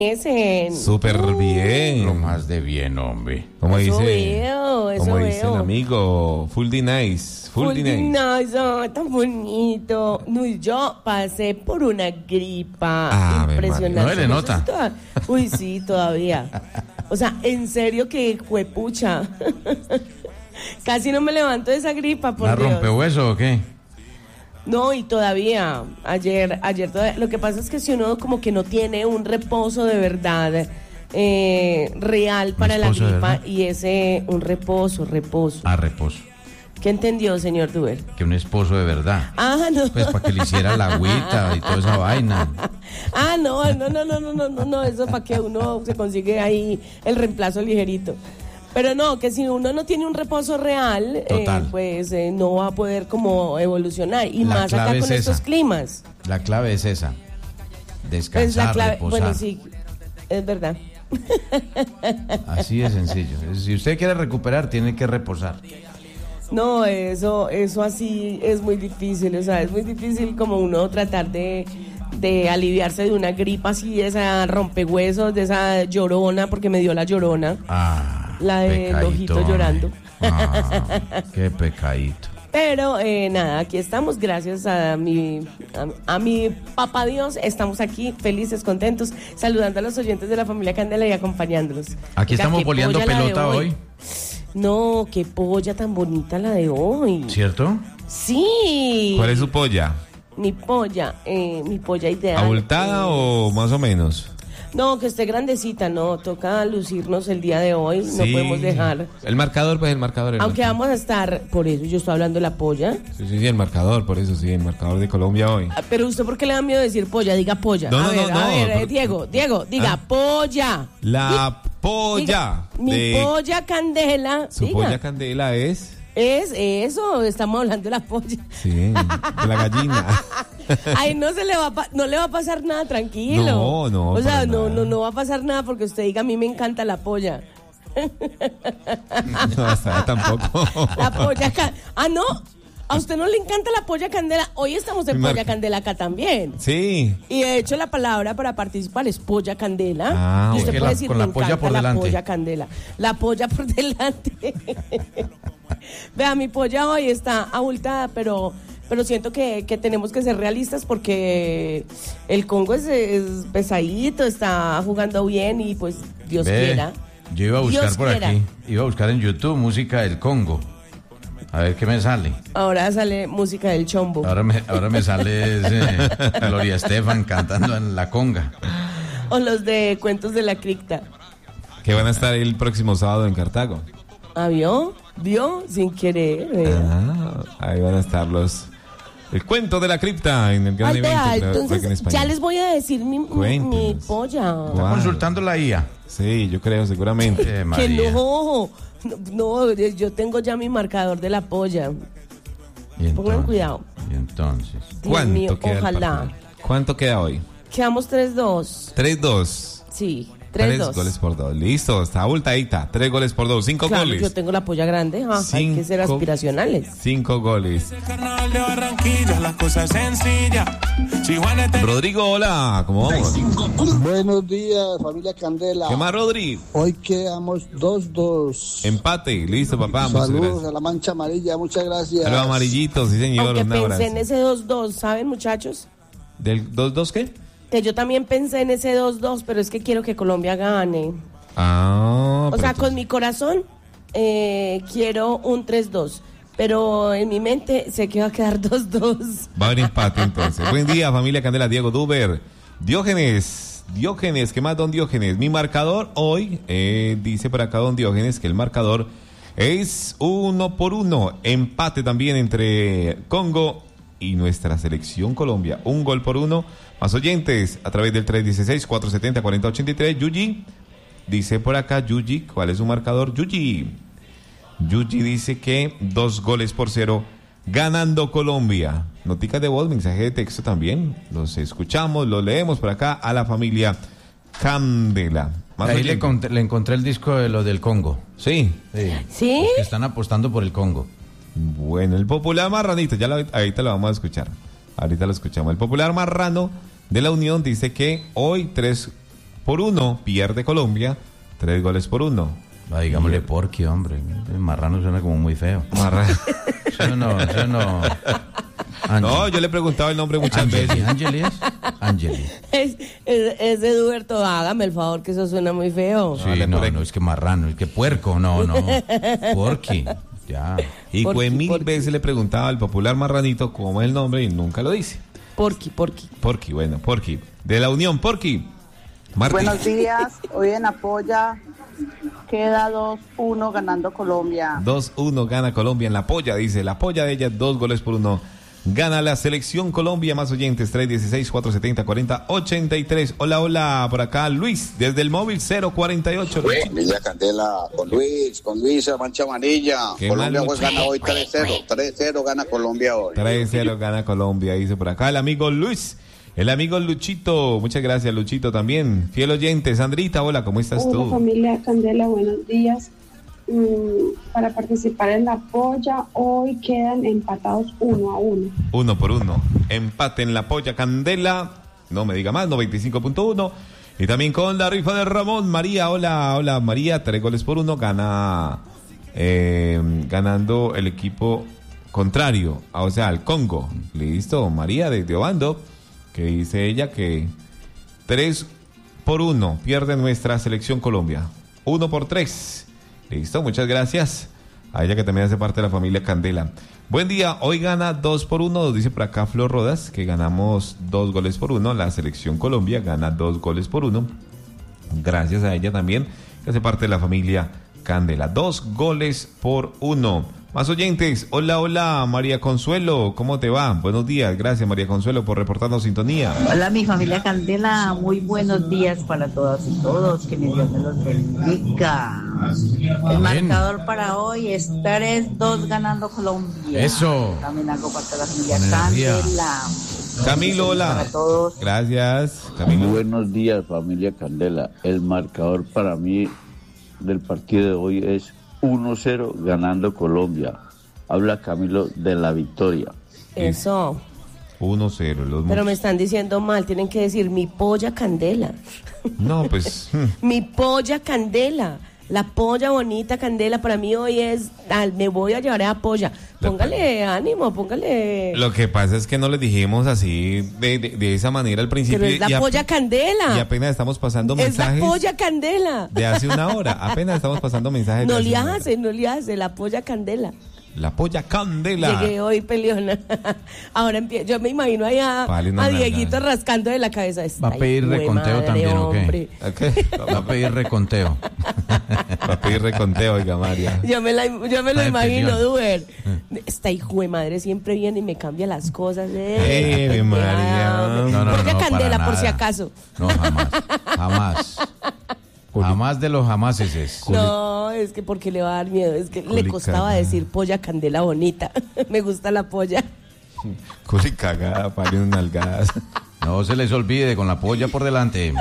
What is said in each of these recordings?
Súper bien. Lo más de bien, hombre. Como Eso dice, veo, eso como dice el veo. amigo, full the nice. Full nice, tan bonito. No, yo pasé por una gripa impresionante. No se le sé nota. si uy, sí, todavía. O sea, en serio que juepucha. Casi no me levanto de esa gripa, por ¿La Dios. rompehueso o qué? No, y todavía, ayer todavía, lo que pasa es que si uno como que no tiene un reposo de verdad real para la ¿Reposo de gripa, verdad? y ese, un reposo. A reposo. ¿Qué entendió, señor Duber? Que un esposo de verdad. Ah, no. Pues para que le hiciera la agüita y toda esa vaina. Ah, no, eso para que uno se consigue ahí el reemplazo ligerito. Pero no, que si uno no tiene un reposo real, Total. pues no va a poder como evolucionar. Y La más acá clave con es estos esa. climas. La clave es esa. Pues Descansar, la clave, reposar. bueno, sí, es verdad. Así de sencillo. Si usted quiere recuperar, tiene que reposar. No, eso así es muy difícil, o sea, es muy difícil como uno tratar de aliviarse de una gripa así, de esa rompehuesos, de esa llorona, porque me dio la llorona. La del pecadito, ojito hombre. llorando. Qué pecadito. Pero nada, aquí estamos, gracias a mi papá Dios, estamos aquí felices, contentos, saludando a los oyentes de la familia Candela y acompañándolos. Aquí Oiga, estamos qué boleando polla la de pelota hoy. No, qué polla tan bonita la de hoy. ¿Cierto? Sí. ¿Cuál es su polla? Mi polla ideal. ¿Abultada o más o menos? No, que esté grandecita, no, toca lucirnos el día de hoy, no Sí. podemos dejar. El marcador, pues el marcador. Aunque vamos a estar, por eso yo estoy hablando de la polla. Sí, el marcador, por eso sí, el marcador de Colombia hoy. Ah, pero usted, ¿por qué le da miedo decir polla? Diga polla. No, a no, ver, no, a ver, pero- Diego, diga polla. La polla. Mi de polla Candela. Su diga. polla candela es. Es eso, estamos hablando de la polla. Sí, de la gallina. Ay, no le va a pasar nada, tranquilo. No, O sea, para no nada. va a pasar nada porque usted diga, a mí me encanta la polla. No, hasta allá tampoco. La polla no, a usted no le encanta la polla Candela. Hoy estamos en Mi polla Candela acá también. Sí. Y de hecho la palabra para participar es polla Candela. Ah, y usted ok. puede decir, Con me la polla encanta por la delante. polla Candela. La polla por delante. Vea, mi polla hoy está abultada, pero siento que tenemos que ser realistas porque el Congo es pesadito, está jugando bien y pues Dios Ve, quiera. yo iba a buscar Dios por quiera. aquí. Iba a buscar en YouTube música del Congo. A ver qué me sale. Ahora sale música del chombo. Ahora me sale Gloria Estefan cantando en la conga. O los de cuentos de la cripta. Que van a estar el próximo sábado en Cartago. ¿Ah, vio? ¿Vio? Sin querer. Ahí van a estar el cuento de la cripta en el gran Ay, evento. vea, creo que en entonces España. ya les voy a decir mi Cuéntenos. polla. Está consultando la IA. Sí, yo creo, seguramente. Que María. no, yo tengo ya mi marcador de la polla. Y entonces, Pongan cuidado. Y entonces. Dios mío, queda el ojalá. partido? ¿Cuánto queda hoy? Quedamos 3-2. 3-2. Sí, 3 3-2. goles por 2. Listo, está abultadita. 3 goles por 2. 5 Claro, goles. yo tengo la polla grande. Hay que ser Cinco- aspiracionales. 5 goles. El carnaval de Barranquilla, la cosa es sencilla. Si Juan está Rodrigo, hola. ¿Cómo vamos? Buenos días, familia Candela. ¿Qué más, Rodri? Hoy quedamos 2-2. Empate. Listo, papá. Muchas Saludos gracias. a la mancha amarilla, muchas gracias. A los amarillitos, sí, señor. Aunque Un pensé abrazo. en ese 2-2, ¿saben, muchachos? ¿Del 2-2 qué? Que yo también pensé en ese 2-2, pero es que quiero que Colombia gane. Ah, O sea, con mi corazón quiero un 3-2. Pero en mi mente sé que va a quedar 2-2. Va a haber empate entonces. Buen día, familia Candela, Diego Duber. Diógenes, ¿qué más, don Diógenes? Mi marcador hoy, dice por acá don Diógenes, que el marcador es 1-1. Empate también entre Congo y nuestra selección Colombia. 1-1. Más oyentes a través del 316-470-4083. Yuji, dice por acá, Yuji, ¿cuál es su marcador? Yuji dice que 2-0 ganando Colombia. Noticas de voz, mensaje de texto también. Los escuchamos, los leemos por acá a la familia Candela. Más Ahí le oyentes. encontré el disco de lo del Congo. Sí. ¿Sí? Que están apostando por el Congo. Bueno, el popular marranito, ahorita lo vamos a escuchar. Ahorita lo escuchamos. El popular marrano de la Unión dice que hoy 3 2-1 pierde Colombia, 3-1. Digámosle Porky, hombre. El marrano suena como muy feo. Marrano. Eso no. No, yo le preguntaba el nombre muchas veces. Angeli. Es de Duberto, hágame el favor, que eso suena muy feo. Sí, no, es que marrano, es que puerco, no. Porky, ya. Y Porky, mil Porky. veces le preguntaba al popular marranito cómo es el nombre y nunca lo dice. Porky. Porky, bueno, Porky. De la Unión, Porky. Martín. Buenos días, hoy en Apoya queda 2-1 ganando Colombia. 2-1 gana Colombia en la polla, dice. La polla de ella, 2-1. Gana la selección Colombia, más oyentes, 316-470-4083. Hola, por acá Luis, desde el móvil 048. Villa Candela, con Luis, Mancha Amarilla. Qué Colombia mal, pues gana hoy 3-0, 3-0 gana Colombia hoy. 3-0 gana Colombia, dice por acá el amigo Luis. El amigo Luchito, muchas gracias Luchito también. Fiel oyente, Sandrita, hola, ¿cómo estás Hola tú? familia Candela, buenos días. Para participar en la polla, hoy quedan empatados 1-1. 1-1. Empate en la polla Candela. No me diga más, 95.1. Y también con la rifa de Ramón. María, hola María, 3-1. Ganando el equipo contrario, o sea, el Congo. Listo, María de Obando, que dice ella que 3-1 pierde nuestra selección Colombia. 1-3. Listo, muchas gracias a ella que también hace parte de la familia Candela. Buen día, hoy gana 2-1, dice por acá Flor Rodas, que ganamos 2-1, la selección Colombia gana 2-1, gracias a ella también, que hace parte de la familia Candela, 2-1. Más oyentes, hola María Consuelo, ¿cómo te va? Buenos días, gracias María Consuelo por reportarnos sintonía. Hola mi familia Candela, muy buenos días para todas y todos, que mi Dios me los bendiga. El marcador para hoy es 3-2 ganando Colombia. Eso. También hago parte de la familia Con energía. Candela. Camilo, hola. Para todos. Gracias, Camilo. Buenos días, familia Candela. El marcador para mí del partido de hoy es 1-0 ganando Colombia. Habla Camilo de la victoria. Eso. 1-0. Pero me están diciendo mal, tienen que decir mi polla Candela. No, pues... Mi polla Candela. La polla bonita Candela para mí hoy es me voy a llevar a polla. Póngale ánimo, póngale. Lo que pasa es que no les dijimos así de esa manera al principio. Pero es la polla Candela. Y apenas estamos pasando Es la mensajes polla Candela. de hace una hora. Apenas estamos pasando mensajes No de le hace una hora. hace, la polla Candela. La polla Candela. Llegué hoy peleona. Ahora yo me imagino ahí a Dieguito rascando de la cabeza. Va a pedir reconteo también, ¿o qué? Okay. Va a pedir reconteo. Va a pedir reconteo, oiga, María. Yo me lo imagino, peleón. Duber. Esta hijo de madre siempre viene y me cambia las cosas. María. No, Polla Candela, para por si nada. acaso. No, jamás. Jamás de los jamases es. No, es que porque le va a dar miedo. Es que le costaba decir polla Candela bonita. Me gusta la polla. Culi cagada, pariendo nalgadas. No se les olvide, con la polla por delante.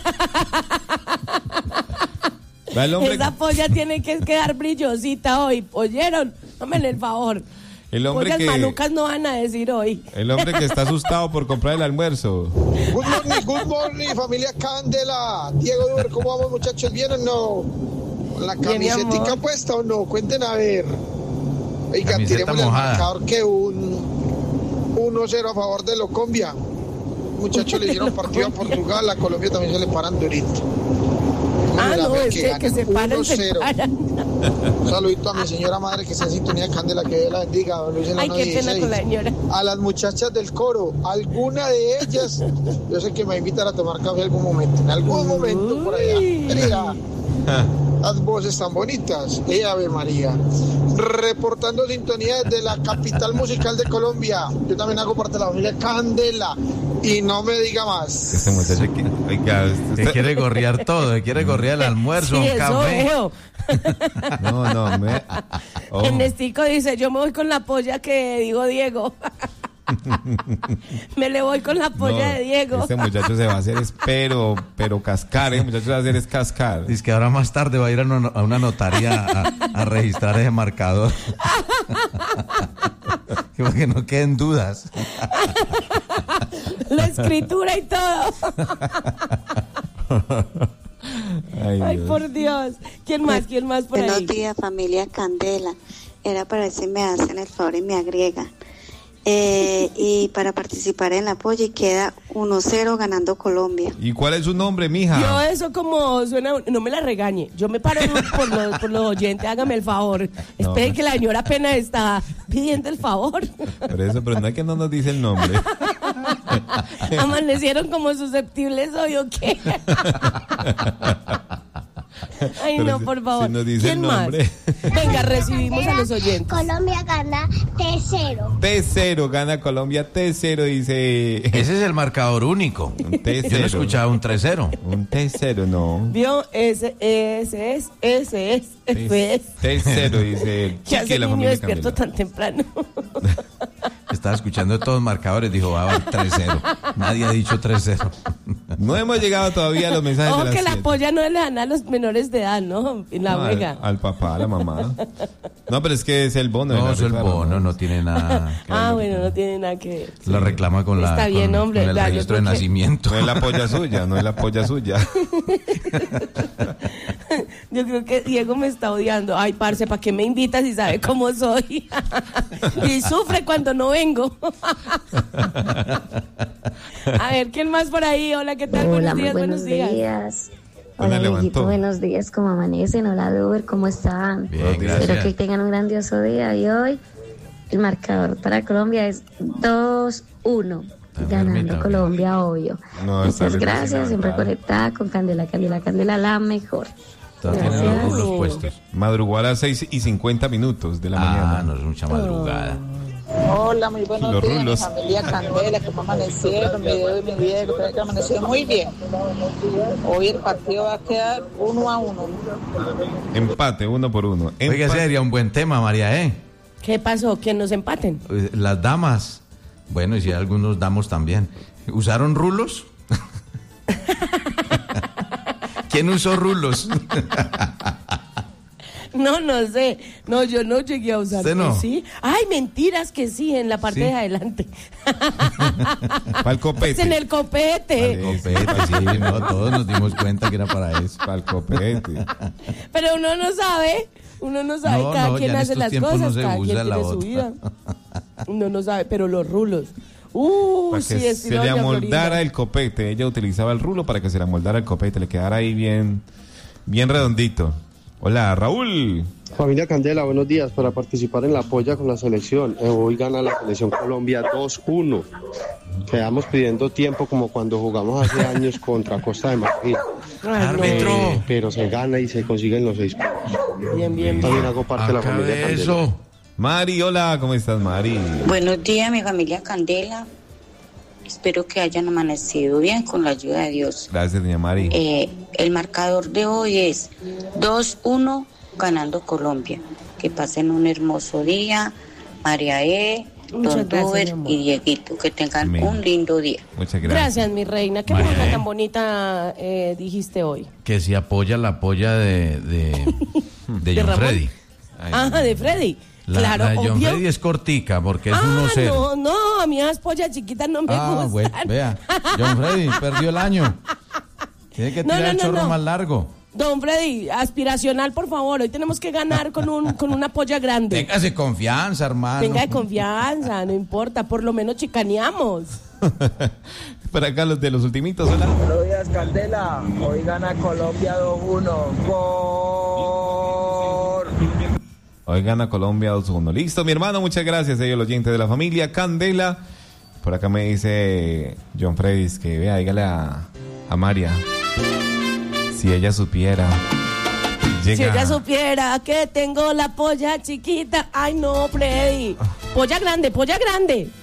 Va el hombre, Esa polla tiene que quedar brillosita hoy. ¿Oyeron? Háganme el favor. el hombre Pollas que malucas no van a decir hoy. el hombre que está asustado por comprar el almuerzo. Good morning, familia Candela. Diego Duber, ¿cómo vamos, muchachos? ¿Bien o no? ¿Con la Bien, mi camisetica amor. puesta o no? Cuenten a ver. Oiga, Camiseta tiremos el mojada. marcador que un 1-0 a favor de Colombia. Muchachos le dieron partido a Portugal, a Colombia también se le paran durito. No, es que ganen se paran, se 1-0. paran. Un saludito a mi señora madre que está en sintonía de Candela, que Dios la bendiga. Don Luis en la Ay, qué pena 916. con la señora. A las muchachas del coro, alguna de ellas, yo sé que me invitan a tomar café algún momento, en algún momento por allá. Mira, las voces tan bonitas de Ave María. Reportando sintonía desde la capital musical de Colombia. Yo también hago parte de la familia Candela. Y no me diga más. Este muchacho que, oiga, Que quiere gorrear todo, que quiere gorrear el almuerzo, Sí, un eso café. veo. no, oh. Ernestico dice, yo me voy con la polla que dijo Diego. Me le voy con la polla No, de Diego. Este muchacho se va a hacer pero cascar, muchacho se va a hacer es cascar. Dice que ahora más tarde va a ir a una notaría a registrar ese marcador. Para que no queden dudas. La escritura y todo. Ay, por Dios. ¿Quién más por ahí? Buenos días, familia Candela. Era para ver si me hacen el favor y me agregan. Y para participar en la polla y queda 1-0 ganando Colombia. ¿Y cuál es su nombre, mija? Yo eso como suena, no me la regañe. Yo me paro por los oyentes, hágame el favor. Esperen que la señora apenas está pidiendo el favor. Pero no es que no nos dice el nombre. Amanecieron como susceptibles hoy, ¿o qué? Ay, Pero no, por favor. si nos dice ¿Quién el nombre. más? Venga, recibimos a los oyentes. Colombia gana T0. T0, gana Colombia T0, dice. Ese es el marcador único. Un T0. Yo no escuchaba un 3-0. Un T0, no. ¿Vio? Ese es. T0, dice el ¿Qué hace chique de la el niño familia despierto Candela. tan temprano? Estaba escuchando todos los marcadores, dijo, va a haber 3-0. Nadie ha dicho 3-0. No hemos llegado todavía a los mensajes Ojo de las que la 7. polla no le dan a los menores de edad, ¿no? En la Vega. Al papá, a la mamá. No, pero es que es el bono. No, es el bono, no tiene nada. Bueno, no tiene nada que ver. La reclama con Está bien, hombre, con el ya, yo registro de creo que- nacimiento. No es la polla suya, no es la polla suya. Yo creo que Diego me está odiando. Ay, parce, ¿para qué me invitas si sabe cómo soy? Y sufre cuando no vengo. A ver, ¿quién más por ahí? Hola, ¿qué tal? Hola, buenos buenos días. días. Hola, Hola, amiguito, levantó. buenos días. ¿Cómo amanecen? Hola, Duber, ¿cómo están? Bien, Espero que gracias. tengan un grandioso día. Y hoy el marcador para Colombia es 2-1. Ganando permítame. Colombia, obvio. No, está Muchas bien, gracias. Siempre claro. conectada con Candela, la mejor. Todos tienen Gracias. los rulos puestos. Madrugó a las 6:50 de la mañana. No es mucha madrugada. Hola, muy buenos Los días, rulos. mi familia Candela, ¿cómo amanecieron? Mi Diego y mi Diego, espero que amanecieron muy bien. Hoy el partido va a quedar 1-1. Empate, 1-1. Oiga, ese sería un buen tema, María, ¿Qué pasó? ¿Que nos empaten? Las damas, bueno, y si algunos damos también, ¿usaron rulos? ¿Quién usó rulos? No sé. No, yo no llegué a usar. ¿Usted no? ¿Sí? Ay, mentiras que sí, en la parte ¿Sí? de adelante. Para el copete. Es en el copete. Copete, sí, no, todos nos dimos cuenta que era para eso. Para el copete. Pero uno no sabe. No, cada no, quien ya en hace estos las tiempos cosas, no se cada quien usa la tiene su otra. vida. Uno no sabe, pero los rulos. Para Sí, que estilo se le Doña amoldara Florinda. el copete. Ella utilizaba el rulo para que se le amoldara el copete, le quedara ahí bien redondito. Hola, Raúl. Familia Candela, buenos días. Para participar en la polla con la selección, hoy gana la selección Colombia 2-1. Quedamos pidiendo tiempo como cuando jugamos hace años contra Costa de Marfil. Árbitro. Pero se gana y se consiguen los 6 puntos. Bien. También hago parte de la familia Acabe Candela. eso. Mari, hola, ¿cómo estás, Mari? Buenos días, mi familia Candela. Espero que hayan amanecido bien con la ayuda de Dios. Gracias, doña Mari. El marcador de hoy es 2-1 ganando Colombia. Que pasen un hermoso día. María Muchas Don gracias, Duber mi amor. y Dieguito. Que tengan Amén. un lindo día. Muchas gracias. Gracias, mi reina. Qué Bueno. cosa tan bonita dijiste hoy. Que si apoya la polla de ¿De John Ramón? Freddy. Ajá, de Freddy. Claro, La de John obvio. Freddy es cortica porque es 1-0. No, a mí las pollas chiquitas no me gustan. Bueno, vea, John Freddy perdió el año. Tiene que tirar el chorro más largo. Don Freddy, aspiracional, por favor. Hoy tenemos que ganar con una polla grande. Téngase confianza, hermano. Tenga de confianza, no importa, por lo menos chicaneamos. Para acá los de los ultimitos, hola. Buenos días, Candela. Hoy gana Colombia 2-1. Hoy gana Colombia 2-1. Listo, mi hermano, muchas gracias. Ellos, el oyente de la familia Candela. Por acá me dice John Freddy que vea, dígale a María. Si ella supiera. Llega. Si ella supiera que tengo la polla chiquita. Ay, no, Freddy. Polla grande, polla grande.